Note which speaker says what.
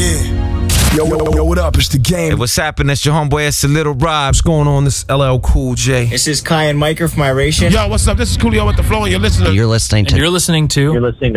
Speaker 1: Yo, what up? It's the game.
Speaker 2: Hey, what's happening? It's your homeboy, it's a Little Rob. What's going on? This LL Cool J.
Speaker 3: This is Kai and Micah from Iration.
Speaker 4: Yo, what's up? This is Coolio with the Flow, and you're listening.
Speaker 5: You're listening to.
Speaker 6: You're listening to.